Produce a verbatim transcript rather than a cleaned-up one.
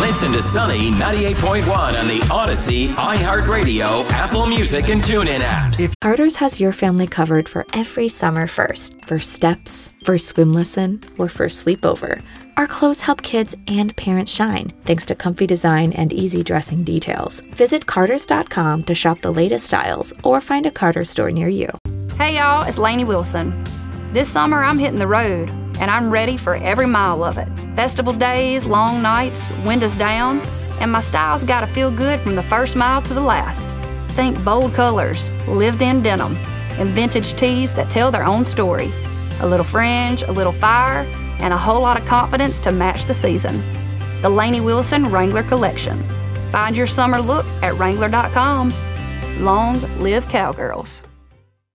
Listen to Sunny ninety-eight point one on the Odyssey, iHeartRadio, Apple Music, and TuneIn apps. Carter's has your family covered for every summer first. First steps, first swim lesson, or first sleepover. Our clothes help kids and parents shine, thanks to comfy design and easy dressing details. Visit Carters dot com to shop the latest styles or find a Carter's store near you. Hey y'all, it's Lainey Wilson. This summer I'm hitting the road, and I'm ready for every mile of it. Festival days, long nights, windows down, and my style's gotta feel good from the first mile to the last. Think bold colors, lived-in denim, and vintage tees that tell their own story. A little fringe, a little fire, and a whole lot of confidence to match the season. The Lainey Wilson Wrangler Collection. Find your summer look at Wrangler dot com. Long live Cowgirls.